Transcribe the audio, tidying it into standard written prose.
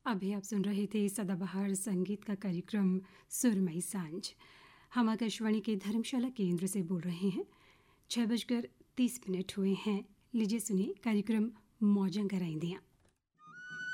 अभी आप सुन रहे थे सदाबहार संगीत का कार्यक्रम सुरमई सांझ। हम आकाशवाणी के धर्मशाला केंद्र से बोल रहे हैं। 6:30 हुए हैं। लीजिए सुनिए कार्यक्रम मौजां कराइंदियां।